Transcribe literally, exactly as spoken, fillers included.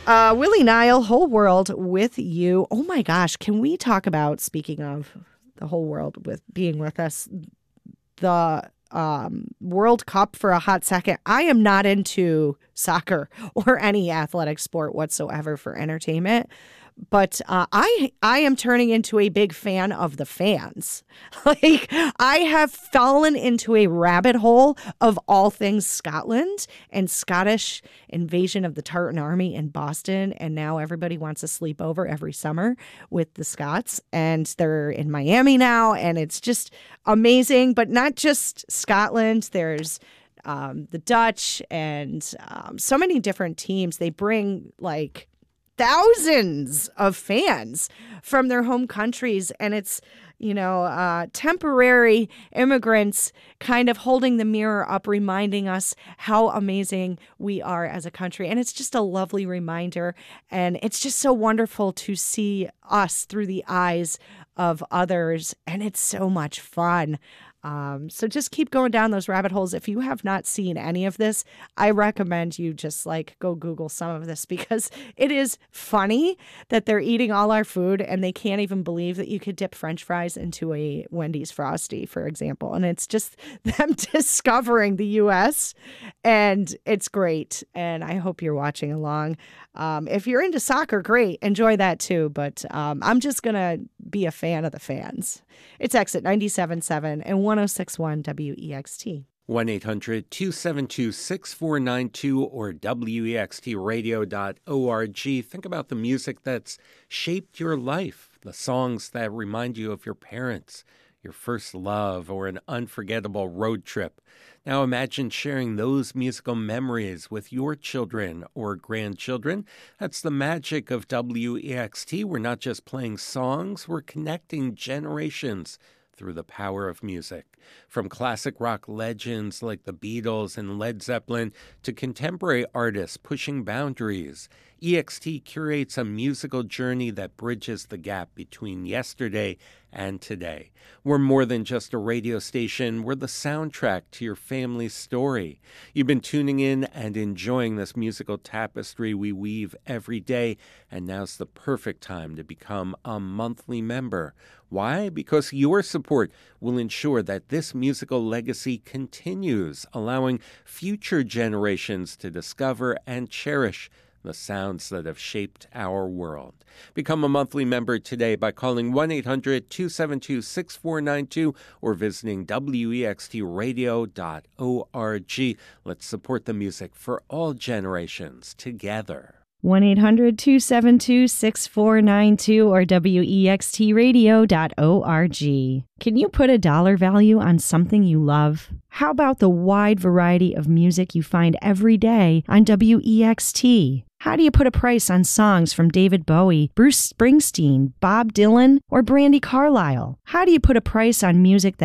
Uh, Willie Nile, Whole World with You. Oh my gosh, can we talk about, speaking of the whole world with being with us, the um, World Cup for a hot second? I am not into soccer or any athletic sport whatsoever for entertainment. But uh, I I am turning into a big fan of the fans. Like, I have fallen into a rabbit hole of all things Scotland and Scottish invasion of the Tartan Army in Boston. And now everybody wants to sleep over every summer with the Scots. And they're in Miami now. And it's just amazing. But not just Scotland. There's um, the Dutch and um, so many different teams. They bring, like, thousands of fans from their home countries. And it's, you know, uh, temporary immigrants kind of holding the mirror up, reminding us how amazing we are as a country. And it's just a lovely reminder. And it's just so wonderful to see us through the eyes of others. And it's so much fun. Um, so just keep going down those rabbit holes. If you have not seen any of this, I recommend you just like go Google some of this, because it is funny that they're eating all our food and they can't even believe that you could dip French fries into a Wendy's Frosty, for example. And it's just them discovering the U S, and it's great. And I hope you're watching along. Um, if you're into soccer, great. Enjoy that too. But um, I'm just going to be a fan of the fans. It's Exit ninety-seven point seven and one oh six point one W E X T. one eight hundred two seven two six four nine two or W E X T radio dot org. Think about the music that's shaped your life, the songs that remind you of your parents, your first love, or an unforgettable road trip. Now imagine sharing those musical memories with your children or grandchildren. That's the magic of W E X T. We're not just playing songs, we're connecting generations through the power of music. From classic rock legends like the Beatles and Led Zeppelin to contemporary artists pushing boundaries, E X T curates a musical journey that bridges the gap between yesterday and today. We're more than just a radio station. We're the soundtrack to your family's story. You've been tuning in and enjoying this musical tapestry we weave every day, and now's the perfect time to become a monthly member. Why? Because your support will ensure that this musical legacy continues, allowing future generations to discover and cherish the sounds that have shaped our world. Become a monthly member today by calling one eight hundred two seven two six four nine two or visiting W E X T radio dot org. Let's support the music for all generations together. one eight hundred two seven two six four nine two or W E X T radio dot org. Can you put a dollar value on something you love? How about the wide variety of music you find every day on W E X T? How do you put a price on songs from David Bowie, Bruce Springsteen, Bob Dylan, or Brandi Carlile? How do you put a price on music that